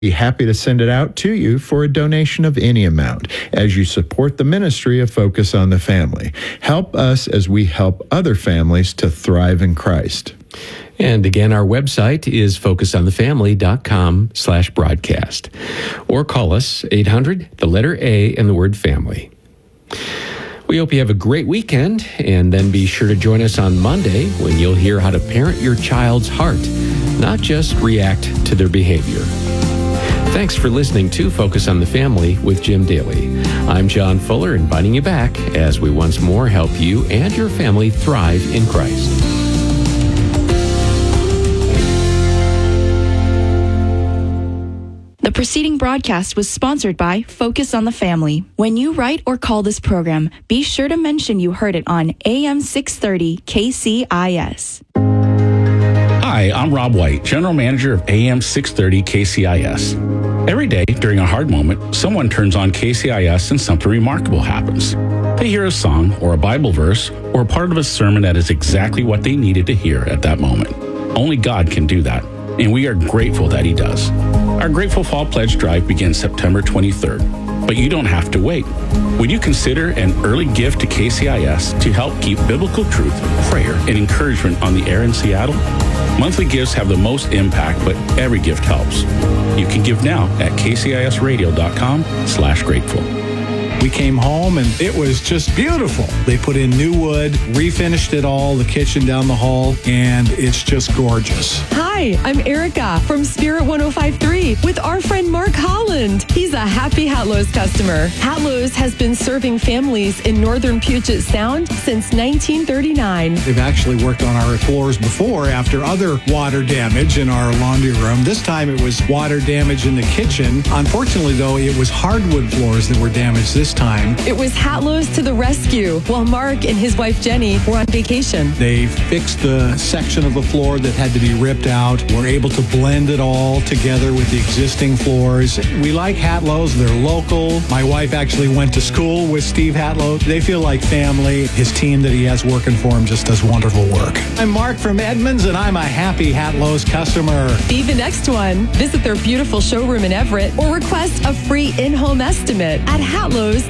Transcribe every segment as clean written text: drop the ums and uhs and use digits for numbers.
Be happy to send it out to you for a donation of any amount as you support the ministry of Focus on the Family. Help us as we help other families to thrive in Christ. And again, our website is focusonthefamily.com/broadcast. Or call us 800, the letter A and the word family. We hope you have a great weekend, and then be sure to join us on Monday when you'll hear how to parent your child's heart, not just react to their behavior. Thanks for listening to Focus on the Family with Jim Daly. I'm John Fuller, inviting you back as we once more help you and your family thrive in Christ. The preceding broadcast was sponsored by Focus on the Family. When you write or call this program, be sure to mention you heard it on AM 630 KCIS. Hi, I'm Rob White, General Manager of AM 630 KCIS. Every day during a hard moment, someone turns on KCIS and something remarkable happens. They hear a song or a Bible verse or a part of a sermon that is exactly what they needed to hear at that moment. Only God can do that, and we are grateful that He does. Our Grateful Fall Pledge Drive begins September 23rd, but you don't have to wait. Would you consider an early gift to KCIS to help keep biblical truth, prayer, and encouragement on the air in Seattle? Monthly gifts have the most impact, but every gift helps. You can give now at kcisradio.com/grateful. We came home and it was just beautiful. They put in new wood, refinished it all, the kitchen down the hall, and it's just gorgeous. Hi, I'm Erica from Spirit 105.3 with our friend Mark Holland. He's a happy Hatlo's customer. Hatlo's has been serving families in northern Puget Sound since 1939. They've actually worked on our floors before after other water damage in our laundry room. This time it was water damage in the kitchen. Unfortunately, though, it was hardwood floors that were damaged this time. It was Hatlo's to the rescue while Mark and his wife Jenny were on vacation. They fixed the section of the floor that had to be ripped out. We're able to blend it all together with the existing floors. We like Hatlo's. They're local. My wife actually went to school with Steve Hatlo. They feel like family. His team that he has working for him just does wonderful work. I'm Mark from Edmonds, and I'm a happy Hatlo's customer. Be the next one. Visit their beautiful showroom in Everett or request a free in-home estimate at hatlos.com.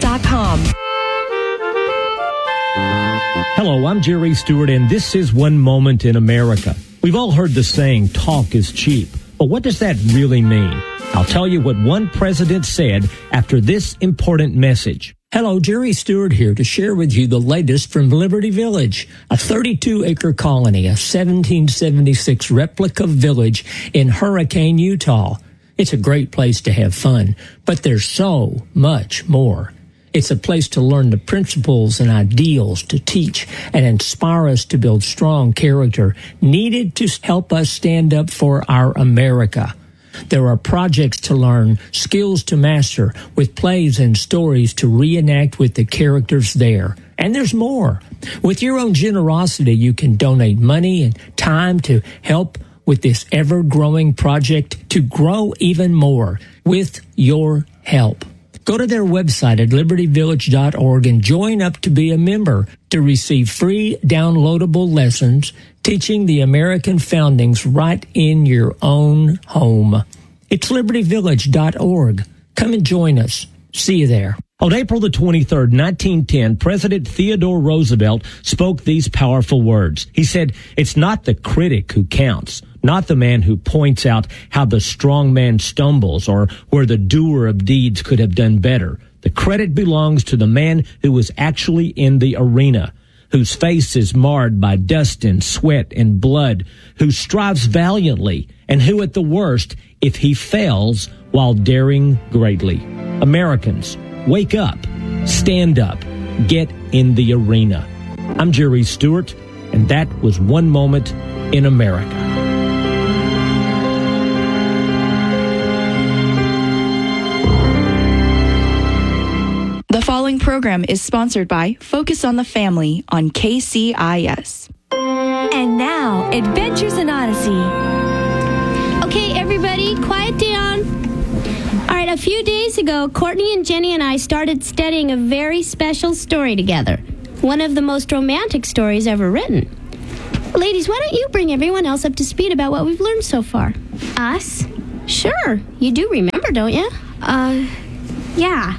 Hello, I'm Jerry Stewart, and this is One Moment in America. We've all heard the saying, talk is cheap. But what does that really mean? I'll tell you what one president said after this important message. Hello, Jerry Stewart here to share with you the latest from Liberty Village, a 32-acre colony, a 1776 replica village in Hurricane, Utah. It's a great place to have fun, but there's so much more. It's a place to learn the principles and ideals, to teach and inspire us to build strong character needed to help us stand up for our America. There are projects to learn, skills to master, with plays and stories to reenact with the characters there. And there's more. With your own generosity, you can donate money and time to help with this ever-growing project to grow even more with your help. Go to their website at libertyvillage.org and join up to be a member to receive free downloadable lessons teaching the American foundings right in your own home. It's libertyvillage.org. Come and join us. See you there. On April the 23rd, 1910, President Theodore Roosevelt spoke these powerful words. He said, "It's not the critic who counts, not the man who points out how the strong man stumbles or where the doer of deeds could have done better. The credit belongs to the man who was actually in the arena, whose face is marred by dust and sweat and blood, who strives valiantly, and who at the worst, if he fails, while daring greatly." Americans, wake up, stand up, get in the arena. I'm Jerry Stewart, and that was One Moment in America. The following program is sponsored by Focus on the Family on KCIS. And now, Adventures in Odyssey. Okay, everybody, quiet down. All right, a few days ago, Courtney and Jenny and I started studying a very special story together. One of the most romantic stories ever written. Ladies, why don't you bring everyone else up to speed about what we've learned so far? Us? Sure. You do remember, don't you? Yeah.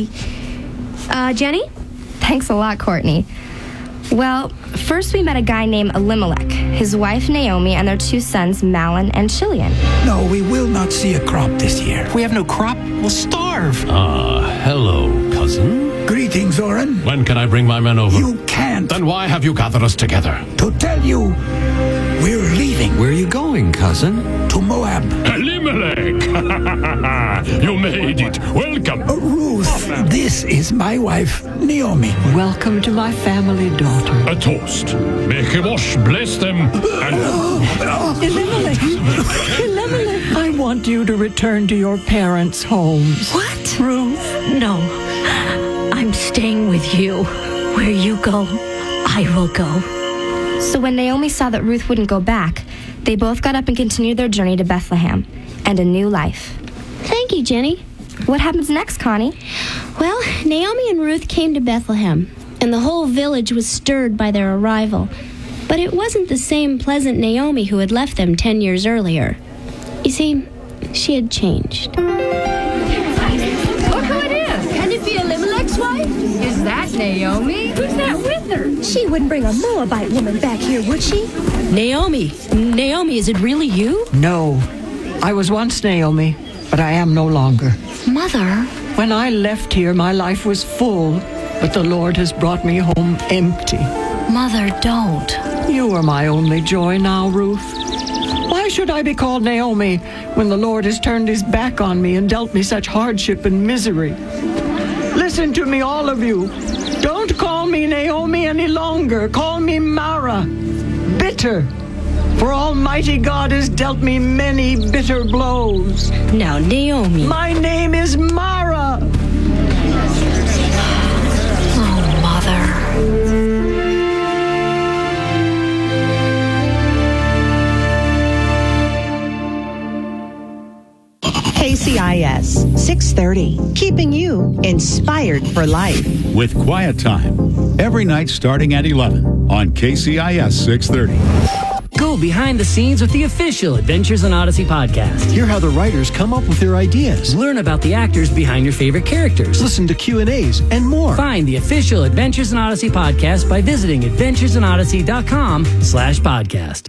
Jenny? Thanks a lot, Courtney. Well, first we met a guy named Elimelech, his wife Naomi, and their 2 sons, Malin and Chilion. No, we will not see a crop this year. If we have no crop, we'll starve. Hello, cousin. Greetings, Oren. When can I bring my men over? You can't. Then why have you gathered us together? To tell you, we're leaving. Where are you going, cousin? To Moab. Elimelech! You made it. Welcome. Ruth, this is my wife, Naomi. Welcome to my family, daughter. A toast. May Chemosh bless them and... Elimelech! Elimelech! I want you to return to your parents' homes. What? Ruth? No. I'm staying with you. Where you go, I will go. So when Naomi saw that Ruth wouldn't go back, they both got up and continued their journey to Bethlehem and a new life. Thank you, Jenny. What happens next, Connie? Well, Naomi and Ruth came to Bethlehem, and the whole village was stirred by their arrival. But it wasn't the same pleasant Naomi who had left them 10 years earlier. You see, she had changed. Look who it is. Can it be Elimelech's wife? Is that Naomi? Who's that with her? She wouldn't bring a Moabite woman back here, would she? Naomi, is it really you? No. I was once Naomi, but I am no longer. Mother? When I left here, my life was full, but the Lord has brought me home empty. Mother, don't. You are my only joy now, Ruth. Why should I be called Naomi when the Lord has turned his back on me and dealt me such hardship and misery? Listen to me, all of you. Don't call me Naomi any longer. Call me Mara. Bitter. For Almighty God has dealt me many bitter blows. Now, Naomi. My name is Mara. Oh, Mother. KCIS 630, keeping you inspired for life. With Quiet Time, every night starting at 11 on KCIS 630. Go behind the scenes with the official Adventures in Odyssey podcast. Hear how the writers come up with their ideas. Learn about the actors behind your favorite characters. Listen to Q&As and more. Find the official Adventures in Odyssey podcast by visiting adventuresinodyssey.com/podcast.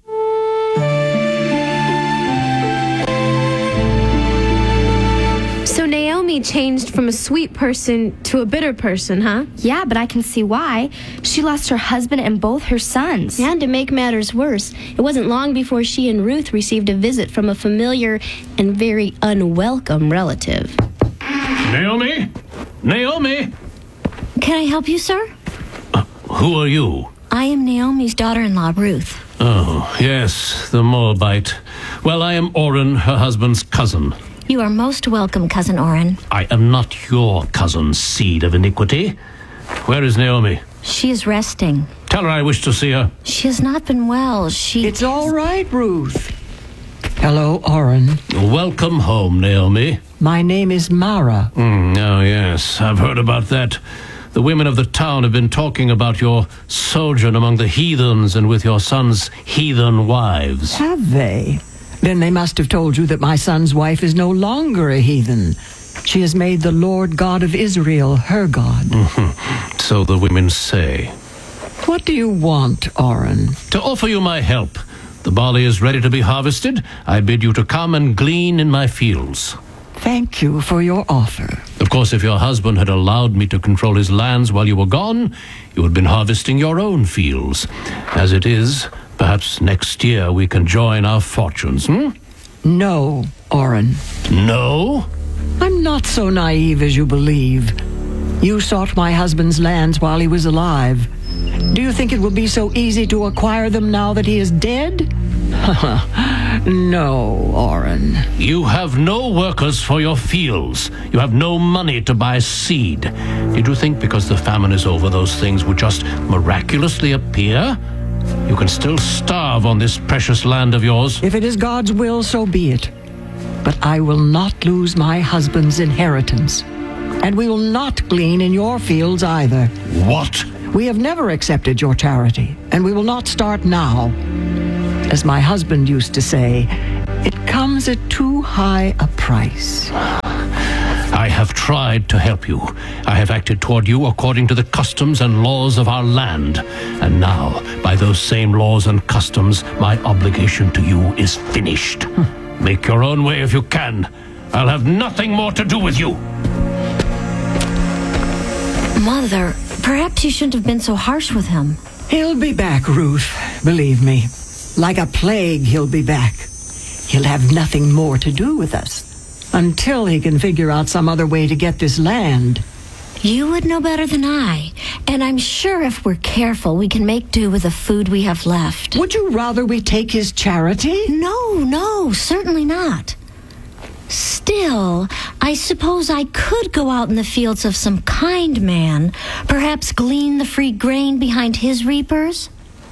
So Naomi changed from a sweet person to a bitter person, huh? Yeah, but I can see why. She lost her husband and both her sons. And to make matters worse, it wasn't long before she and Ruth received a visit from a familiar and very unwelcome relative. Naomi? Naomi? Can I help you, sir? Who are you? I am Naomi's daughter-in-law, Ruth. Oh, yes, the Moabite. Well, I am Oren, her husband's cousin. You are most welcome, Cousin Oren. I am not your cousin, seed of iniquity. Where is Naomi? She is resting. Tell her I wish to see her. She has not been well. It's all right, Ruth. Hello, Oren. Welcome home, Naomi. My name is Mara. Oh, yes, I've heard about that. The women of the town have been talking about your sojourn among the heathens and with your son's heathen wives. Have they? Then they must have told you that my son's wife is no longer a heathen. She has made the Lord God of Israel her God. So the women say. What do you want, Oren? To offer you my help. The barley is ready to be harvested. I bid you to come and glean in my fields. Thank you for your offer. Of course, if your husband had allowed me to control his lands while you were gone, you had been harvesting your own fields. As it is, perhaps next year we can join our fortunes, No, Oren. No? I'm not so naive as you believe. You sought my husband's lands while he was alive. Do you think it will be so easy to acquire them now that he is dead? No, Oren. You have no workers for your fields. You have no money to buy seed. Did you think because the famine is over those things would just miraculously appear? You can still starve on this precious land of yours. If it is God's will, so be it. But I will not lose my husband's inheritance. And we will not glean in your fields either. What? We have never accepted your charity, and we will not start now. As my husband used to say, it comes at too too high a price. I have tried to help you. I have acted toward you according to the customs and laws of our land. And now, by those same laws and customs, my obligation to you is finished. Make your own way if you can. I'll have nothing more to do with you. Mother, perhaps you shouldn't have been so harsh with him. He'll be back, Ruth. Believe me. Like a plague, he'll be back. He'll have nothing more to do with us until he can figure out some other way to get this land. You would know better than I. And I'm sure if we're careful, we can make do with the food we have left. Would you rather we take his charity? No, certainly not. Still, I suppose I could go out in the fields of some kind man, perhaps glean the free grain behind his reapers.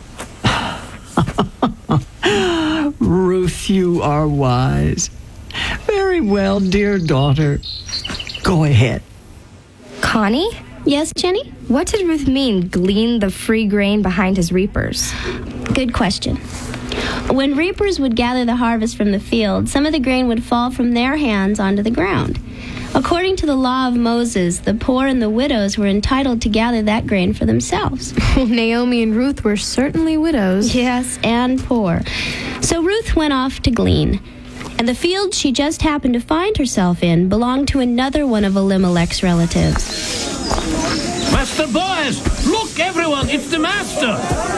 Ruth, you are wise. Very well, dear daughter. Go ahead. Connie? Yes, Jenny? What did Ruth mean, glean the free grain behind his reapers? Good question. When reapers would gather the harvest from the field, some of the grain would fall from their hands onto the ground. According to the law of Moses, the poor and the widows were entitled to gather that grain for themselves. Naomi and Ruth were certainly widows. Yes, and poor. So Ruth went off to glean. And the field she just happened to find herself in belonged to another one of Elimelech's relatives. Master Boaz! Look, everyone, it's the master!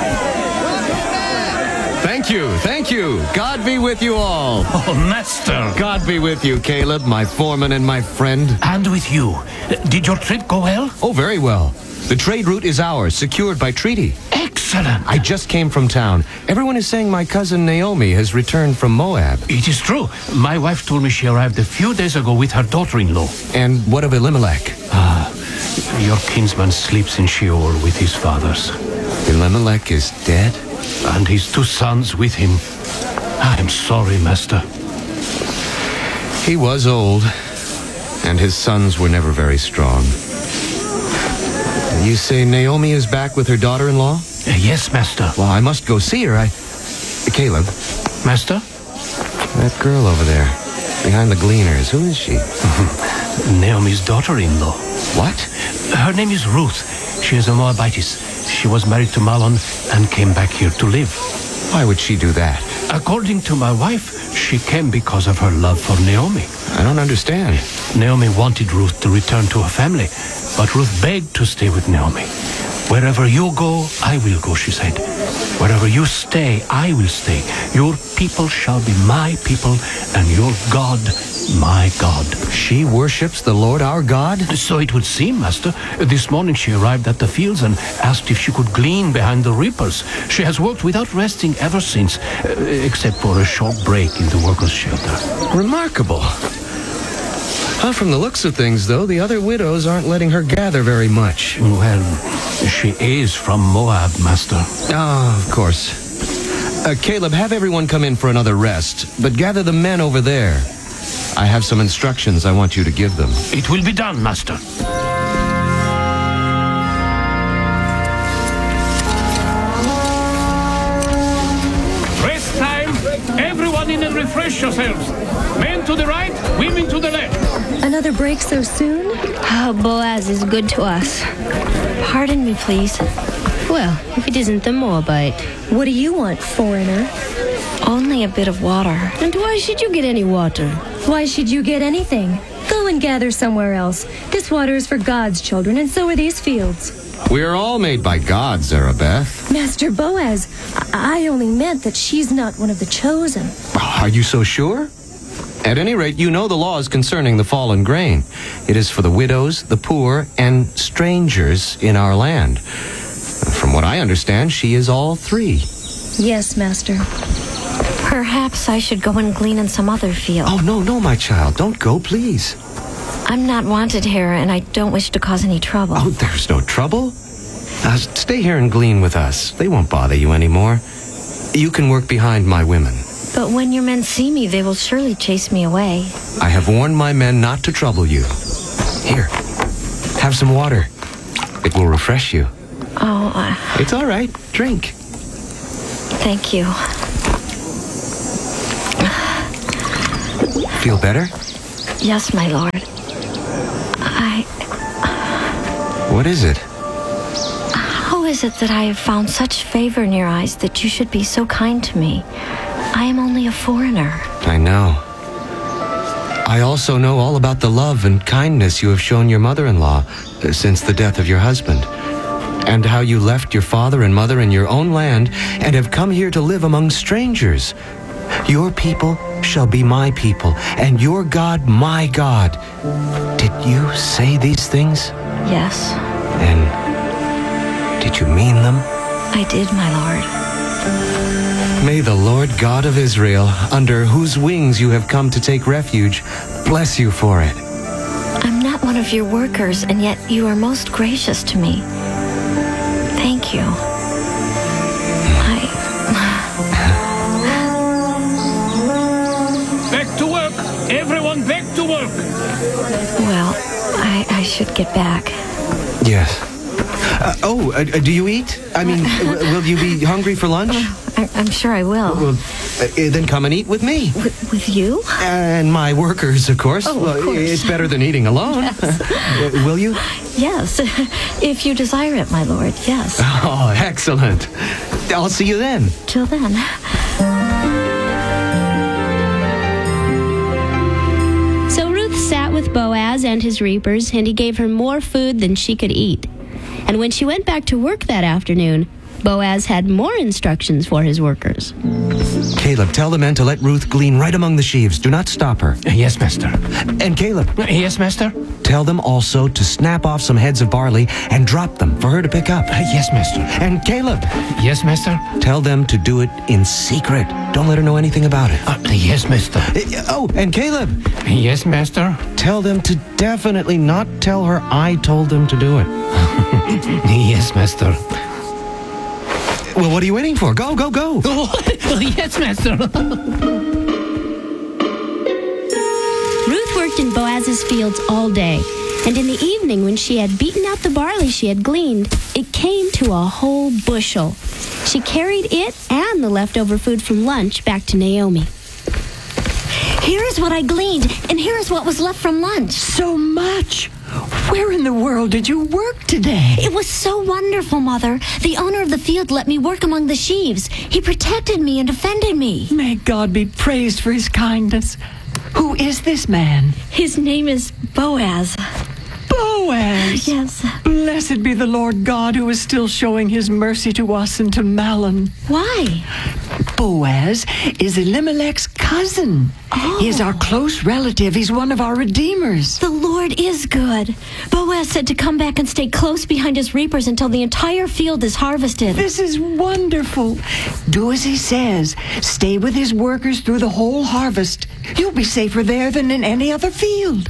Thank you. God be with you all. Oh, master. God be with you, Caleb, my foreman and my friend. And with you. Did your trip go well? Oh, very well. The trade route is ours, secured by treaty. Excellent. I just came from town. Everyone is saying my cousin Naomi has returned from Moab. It is true. My wife told me she arrived a few days ago with her daughter-in-law. And what of Elimelech? Your kinsman sleeps in Sheol with his fathers. Elimelech is dead? And his 2 sons with him. I am sorry, master. He was old, and his sons were never very strong. You say Naomi is back with her daughter-in-law? Yes, master. Well, I must go see her. Caleb. Master? That girl over there, behind the gleaners, who is she? Naomi's daughter-in-law. What? Her name is Ruth. She is a Moabitess. She was married to Mahlon and came back here to live. Why would she do that? According to my wife, she came because of her love for Naomi. I don't understand. Naomi wanted Ruth to return to her family, but Ruth begged to stay with Naomi. Wherever you go, I will go, she said. Wherever you stay, I will stay. Your people shall be my people, and your God, my God. She worships the Lord our God? So it would seem, master. This morning she arrived at the fields and asked if she could glean behind the reapers. She has worked without resting ever since, except for a short break in the workers' shelter. Remarkable. Well, from the looks of things, though, the other widows aren't letting her gather very much. Well, she is from Moab, master. Ah, of course. Caleb, have everyone come in for another rest, but gather the men over there. I have some instructions I want you to give them. It will be done, master. Rest time. Everyone in and refresh yourselves. Men to the right, women to the left. Another break so soon? Oh, Boaz is good to us. Pardon me, please. Well, if it isn't the Moabite. What do you want, foreigner? Only a bit of water. And why should you get any water? Why should you get anything? Go and gather somewhere else. This water is for God's children, and so are these fields. We're all made by God, Zarabeth. Master Boaz, I only meant that she's not one of the chosen. Are you so sure? At any rate, you know the laws concerning the fallen grain. It is for the widows, the poor, and strangers in our land. From what I understand, she is all 3. Yes, Master. Perhaps I should go and glean in some other field. Oh, no, my child. Don't go, please. I'm not wanted here, and I don't wish to cause any trouble. Oh, there's no trouble. Stay here and glean with us. They won't bother you anymore. You can work behind my women. But when your men see me, they will surely chase me away. I have warned my men not to trouble you. Here, have some water. It will refresh you. Oh, It's all right. Drink. Thank you. Feel better? Yes, my lord. What is it? How is it that I have found such favor in your eyes that you should be so kind to me? I am only a foreigner. I know. I also know all about the love and kindness you have shown your mother-in-law since the death of your husband, and how you left your father and mother in your own land and have come here to live among strangers. Your people shall be my people, and your God my God. Did you say these things? Yes. And did you mean them? I did, my lord. May the Lord God of Israel, under whose wings you have come to take refuge, bless you for it. I'm not one of your workers, and yet you are most gracious to me. Thank you. Back to work! Everyone back to work! Well, I should get back. Yes. Do you eat? I mean, will you be hungry for lunch? I'm sure I will. Well, then come and eat with me. With you? And my workers, of course. Oh, of course. It's better than eating alone. Yes. Will you? Yes. If you desire it, my lord, yes. Oh, excellent. I'll see you then. Till then. So Ruth sat with Boaz and his reapers, and he gave her more food than she could eat. And when she went back to work that afternoon, Boaz had more instructions for his workers. Caleb, tell the men to let Ruth glean right among the sheaves. Do not stop her. Yes, master. And Caleb. Yes, master. Tell them also to snap off some heads of barley and drop them for her to pick up. Yes, master. And Caleb. Yes, master. Tell them to do it in secret. Don't let her know anything about it. Yes, master. And Caleb. Yes, master. Tell them to definitely not tell her I told them to do it. Yes, master. Well, what are you waiting for? Go, go, go. Yes, master. Ruth worked in Boaz's fields all day, and in the evening when she had beaten out the barley she had gleaned, it came to a whole bushel. She carried it and the leftover food from lunch back to Naomi. Here is what I gleaned, and here is what was left from lunch. So much. Where in the world did you work today? It was so wonderful, Mother. The owner of the field let me work among the sheaves. He protected me and defended me. May God be praised for his kindness. Who is this man? His name is Boaz. Boaz? Yes. Blessed be the Lord God who is still showing his mercy to us and to Mahlon. Why? Boaz is Elimelech's cousin. Oh. He is our close relative. He's one of our redeemers. The Lord is good. Boaz said to come back and stay close behind his reapers until the entire field is harvested. This is wonderful. Do as he says. Stay with his workers through the whole harvest. You'll be safer there than in any other field.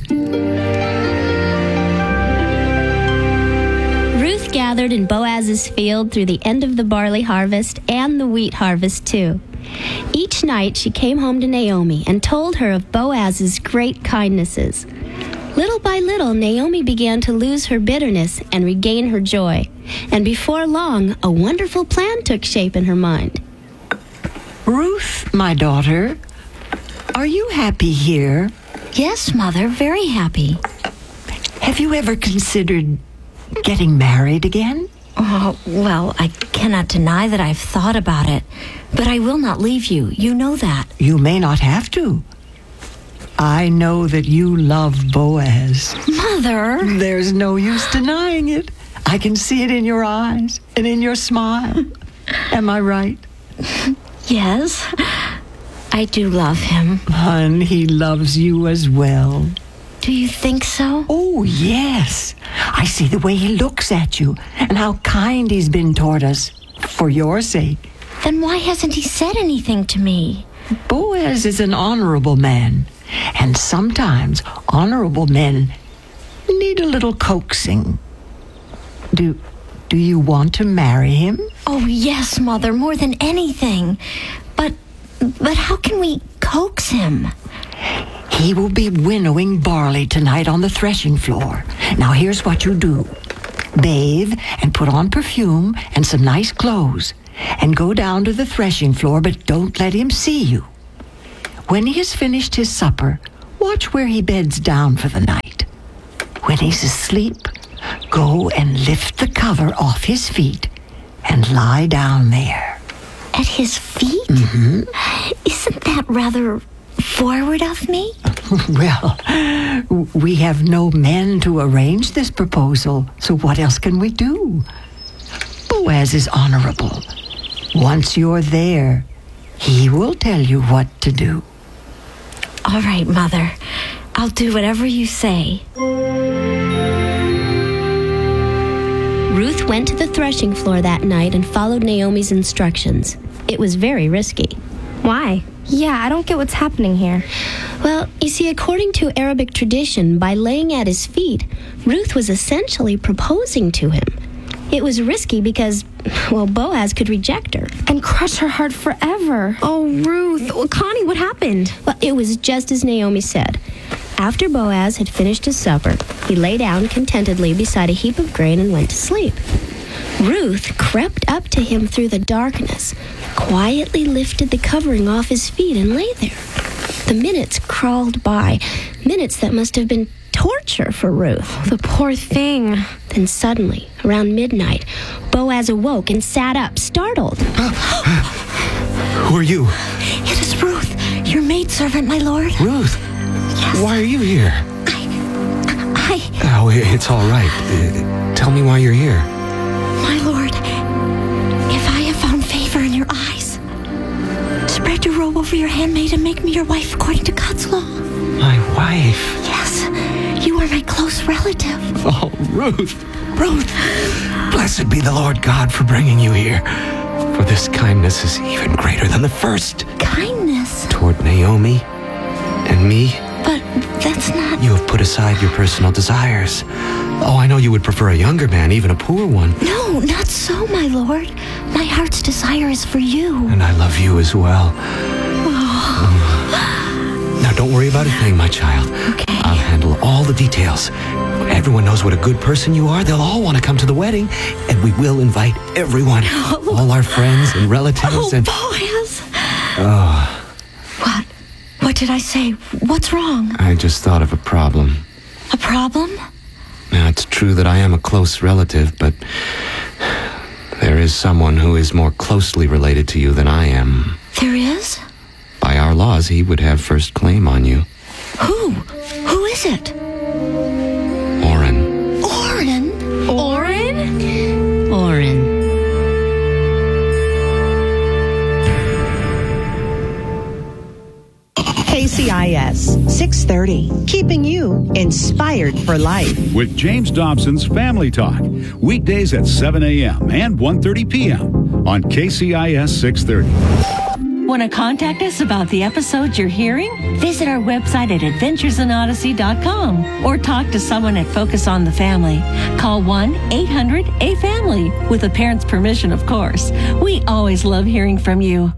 Ruth gathered in Boaz's field through the end of the barley harvest and the wheat harvest too. Each night she came home to Naomi and told her of Boaz's great kindnesses. Little by little, Naomi began to lose her bitterness and regain her joy. And before long, a wonderful plan took shape in her mind. Ruth, my daughter, are you happy here? Yes, Mother, very happy. Have you ever considered getting married again? Oh, well, I cannot deny that I've thought about it. But I will not leave you. You know that. You may not have to. I know that you love Boaz. Mother! There's no use denying it. I can see it in your eyes and in your smile. Am I right? Yes. I do love him. Hon, he loves you as well. Do you think so? Oh, yes. I see the way he looks at you and how kind he's been toward us for your sake. Then why hasn't he said anything to me? Boaz is an honorable man, and sometimes honorable men need a little coaxing. Do you want to marry him? Oh, yes, Mother, more than anything. But how can we coax him? He will be winnowing barley tonight on the threshing floor. Now here's what you do. Bathe and put on perfume and some nice clothes, and go down to the threshing floor, but don't let him see you. When he has finished his supper, Watch where he beds down for the night. When he's asleep, go and lift the cover off his feet and lie down there. At his feet? Mm-hmm. Isn't that rather forward of me? Well, we have no men to arrange this proposal, so what else can we do? Boaz is honorable. Once you're there, he will tell you what to do. All right, Mother. I'll do whatever you say. Ruth went to the threshing floor that night and followed Naomi's instructions. It was very risky. Why? Yeah, I don't get what's happening here. Well, you see, according to Arabic tradition, by laying at his feet, Ruth was essentially proposing to him. It was risky because, well, Boaz could reject her. And crush her heart forever. Oh, Ruth. Well, Connie, what happened? Well, it was just as Naomi said. After Boaz had finished his supper, he lay down contentedly beside a heap of grain and went to sleep. Ruth crept up to him through the darkness, quietly lifted the covering off his feet and lay there. The minutes crawled by, minutes that must have been torture for Ruth. Oh, the poor thing. Then suddenly, around midnight, Boaz awoke and sat up, startled. Who are you? It is Ruth, your maidservant, my lord. Ruth? Yes. Why are you here? I... Oh, it's all right. Tell me why you're here. My lord, if I have found favor in your eyes, spread your robe over your handmaid and make me your wife according to God's law. My wife? Yes, you are my close relative. Oh, Ruth. Ruth. Blessed be the Lord God for bringing you here. For this kindness is even greater than the first. Kindness? Toward Naomi and me. But that's not... You have put aside your personal desires. Oh, I know you would prefer a younger man, even a poor one. No, not so, my lord. My heart's desire is for you. And I love you as well. Now, don't worry about a thing, my child. Okay. I'll handle all the details. Everyone knows what a good person you are. They'll all want to come to the wedding. And we will invite everyone. All our friends and relatives and... Boaz! Oh. What? What did I say? What's wrong? I just thought of a problem. A problem? Now, it's true that I am a close relative, but there is someone who is more closely related to you than I am. There is? By our laws, he would have first claim on you. Who? Who is it? Oren. Oren? Oren? Oren. KCIS 630, keeping you inspired for life. With James Dobson's Family Talk, weekdays at 7 a.m. and 1:30 p.m. on KCIS 630. Want to contact us about the episodes you're hearing? Visit our website at adventuresinodyssey.com or talk to someone at Focus on the Family. Call 1-800-A-FAMILY with a parent's permission, of course. We always love hearing from you.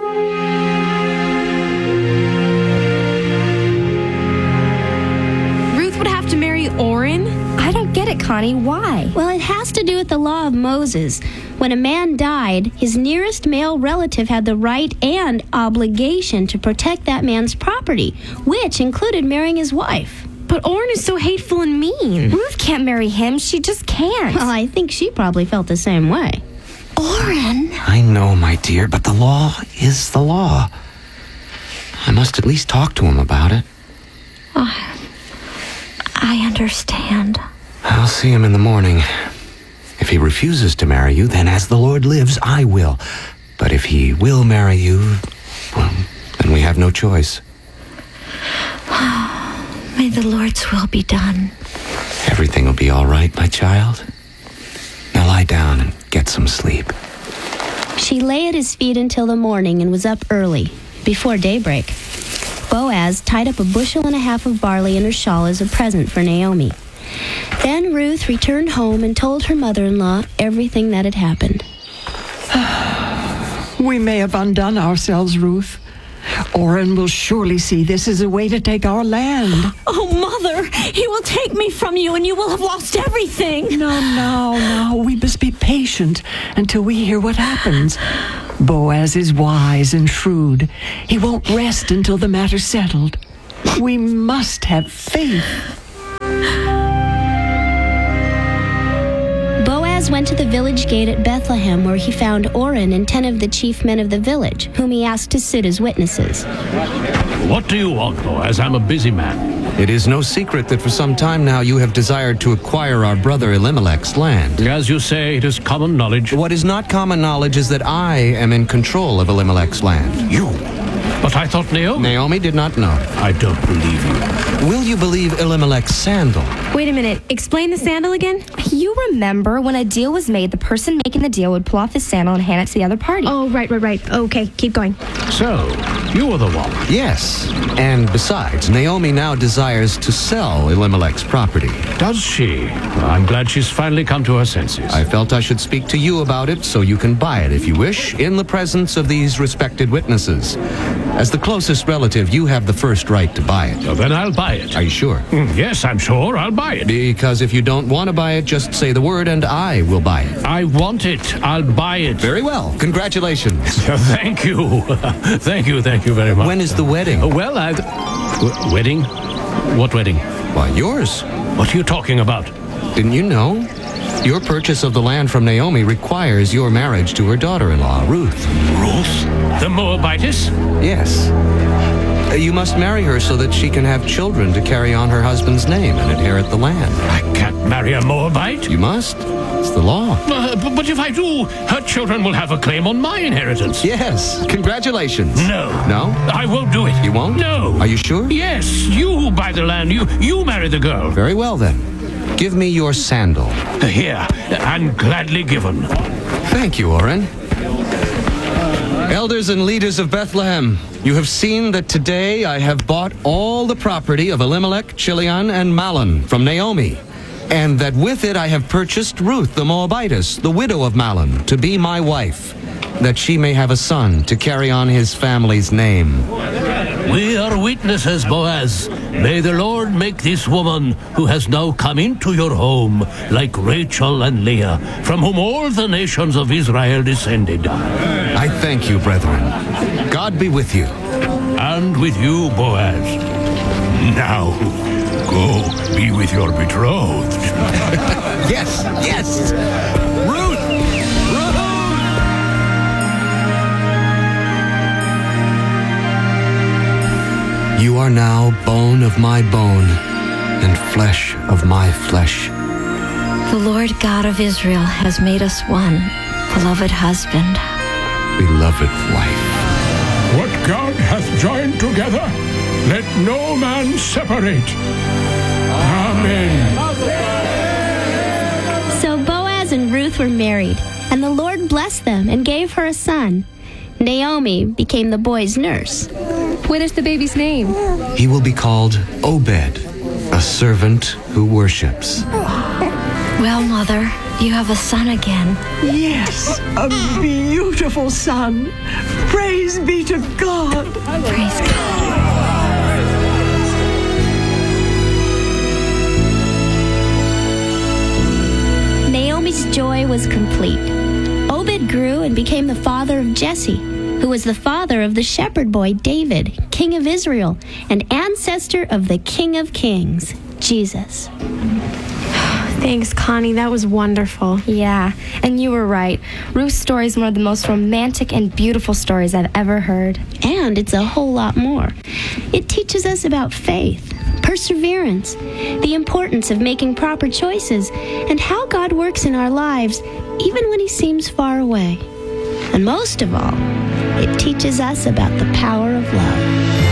Oren? I don't get it, Connie. Why? Well, it has to do with the law of Moses. When a man died, his nearest male relative had the right and obligation to protect that man's property, which included marrying his wife. But Oren is so hateful and mean. Ruth can't marry him. She just can't. Well, I think she probably felt the same way. Oren? I know, my dear, but the law is the law. I must at least talk to him about it. I understand. I'll see him in the morning. If he refuses to marry you, then as the Lord lives, I will. But if he will marry you, well, then we have no choice. May the Lord's will be done. Everything will be all right, my child. Now lie down and get some sleep. She lay at his feet until the morning and was up early, before daybreak. Boaz tied up a bushel and a half of barley in her shawl as a present for Naomi. Then Ruth returned home and told her mother-in-law everything that had happened. We may have undone ourselves, Ruth. Oren will surely see this as a way to take our land. Oh, Mother, he will take me from you and you will have lost everything. No. We must be patient until we hear what happens. Boaz is wise and shrewd. He won't rest until the matter's settled. We must have faith. Boaz went to the village gate at Bethlehem, where he found Ornan and 10 of the chief men of the village, whom he asked to sit as witnesses. What do you want, Boaz? I'm a busy man. It is no secret that for some time now you have desired to acquire our brother Elimelech's land. As you say, it is common knowledge. What is not common knowledge is that I am in control of Elimelech's land. You? But I thought Naomi... Naomi did not know. I don't believe you. Will you believe Elimelech's sandal? Wait a minute. Explain the sandal again? You remember when a deal was made, the person making the deal would pull off his sandal and hand it to the other party. Oh, right. Okay, keep going. So, you were the one. Yes. And besides, Naomi now desires to sell Elimelech's property. Does she? I'm glad she's finally come to her senses. I felt I should speak to you about it so you can buy it if you wish, in the presence of these respected witnesses. As the closest relative, you have the first right to buy it. Well, then I'll buy it. Are you sure? Yes, I'm sure. I'll buy it. Because if you don't want to buy it, just say the word and I will buy it. I want it. I'll buy it. Very well. Congratulations. Thank you. Thank you very much. When is the wedding? Wedding? What wedding? Why, yours. What are you talking about? Didn't you know? Your purchase of the land from Naomi requires your marriage to her daughter-in-law, Ruth. Ruth? The Moabitess? Yes. You must marry her so that she can have children to carry on her husband's name and inherit the land. I can't marry a Moabite. You must. It's the law. But if I do, her children will have a claim on my inheritance. Yes. Congratulations. No. No? I won't do it. You won't? No. Are you sure? Yes. You buy the land. You marry the girl. Very well, then. Give me your sandal. Here, and gladly given. Thank you, Ornan. Elders and leaders of Bethlehem, you have seen that today I have bought all the property of Elimelech, Chilion, and Mahlon from Naomi, and that with it I have purchased Ruth the Moabitess, the widow of Mahlon, to be my wife, that she may have a son to carry on his family's name. We are witnesses, Boaz. May the Lord make this woman, who has now come into your home, like Rachel and Leah, from whom all the nations of Israel descended. I thank you, brethren. God be with you. And with you, Boaz. Now, go be with your betrothed. Yes, yes! Ruth! You are now bone of my bone and flesh of my flesh. The Lord God of Israel has made us one, beloved husband, beloved wife. What God hath joined together, let no man separate. Amen. So Boaz and Ruth were married, and the Lord blessed them and gave her a son. Naomi became the boy's nurse. What is the baby's name? He will be called Obed, a servant who worships. Well, Mother, you have a son again. Yes, a beautiful son. Praise be to God. Praise God. Naomi's joy was complete. Obed grew and became the father of Jesse, who was the father of the shepherd boy David, king of Israel, and ancestor of the King of Kings, Jesus. Thanks, Connie. That was wonderful. Yeah, and you were right. Ruth's story is one of the most romantic and beautiful stories I've ever heard. And it's a whole lot more. It teaches us about faith, perseverance, the importance of making proper choices, and how God works in our lives, even when He seems far away. And most of all, it teaches us about the power of love.